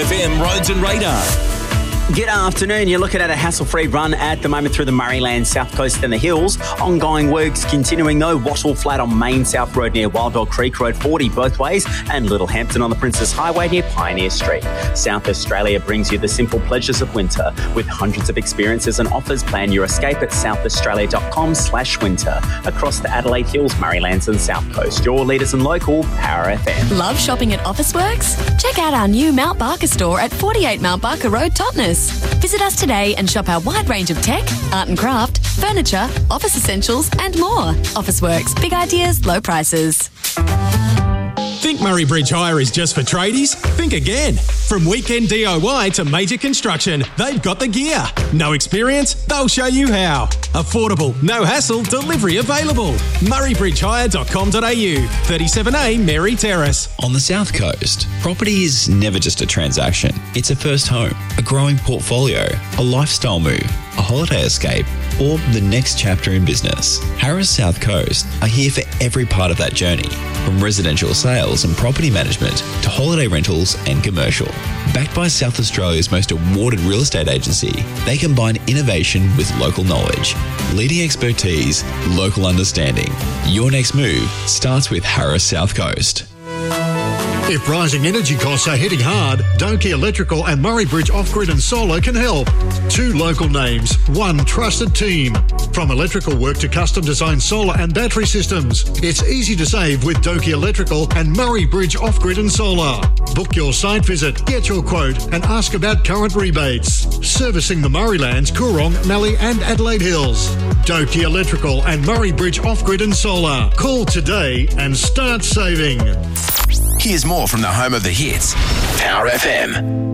FM Roads and Radar. Good afternoon. You're looking at a hassle-free run at the moment through the Murrayland, South Coast and the hills. Ongoing works continuing though. Wattle Flat on Main South Road near Wildbell Creek Road 40 both ways, and Littlehampton on the Princess Highway near Pioneer Street. South Australia brings you the simple pleasures of winter. With hundreds of experiences and offers, plan your escape at southaustralia.com/winter. Across the Adelaide Hills, Murraylands and South Coast. Your leaders and local, Power FM. Love shopping at Officeworks? Check out our new Mount Barker store at 48 Mount Barker Road, Totnes. Visit us today and shop our wide range of tech, art and craft, furniture, office essentials and more. Officeworks, big ideas, low prices. Think Murray Bridge Hire is just for tradies? Think again. From weekend DIY to major construction, they've got the gear. No experience? They'll show you how. Affordable, no hassle, delivery available. murraybridgehire.com.au, 37A Mary Terrace. On the South Coast, property is never just a transaction. It's a first home, a growing portfolio, a lifestyle move, a holiday escape, or the next chapter in business. Harris South Coast are here for every part of that journey, from residential sales and property management to holiday rentals and commercial. Backed by South Australia's most awarded real estate agency, they combine innovation with local knowledge, leading expertise, local understanding. Your next move starts with Harris South Coast. If rising energy costs are hitting hard, Doki Electrical and Murray Bridge Off-Grid and Solar can help. Two local names, one trusted team. From electrical work to custom designed solar and battery systems, it's easy to save with Doki Electrical and Murray Bridge Off-Grid and Solar. Book your site visit, get your quote and ask about current rebates. Servicing the Murraylands, Coorong, Mallee and Adelaide Hills. Doki Electrical and Murray Bridge Off-Grid and Solar. Call today and start saving. Here's more from the home of the hits, Power FM.